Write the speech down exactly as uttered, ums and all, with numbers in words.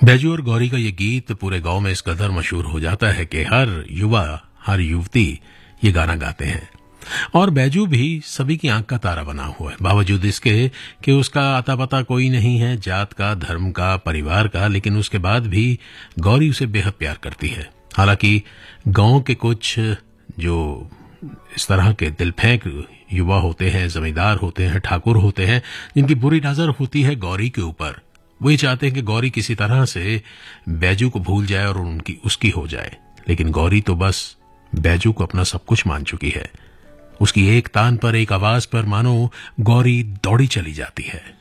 बैजू और गौरी का ये गीत पूरे गांव में इस कदर मशहूर हो जाता है कि हर युवा, हर युवती ये गाना गाते हैं। और बैजू भी सभी की आंख का तारा बना हुआ है, बावजूद इसके कि उसका आता पता कोई नहीं है, जात का, धर्म का, परिवार का, लेकिन उसके बाद भी गौरी उसे बेहद प्यार करती है। हालांकि गांव के कुछ जो इस तरह के दिलफेंक युवा होते हैं, जमींदार होते हैं, ठाकुर होते हैं, जिनकी बुरी नजर होती है गौरी के ऊपर, वो ये चाहते हैं कि गौरी किसी तरह से बैजू को भूल जाए और उनकी उसकी हो जाए। लेकिन गौरी तो बस बैजू को अपना सब कुछ मान चुकी है। उसकी एक तान पर, एक आवाज पर मानो गौरी दौड़ी चली जाती है।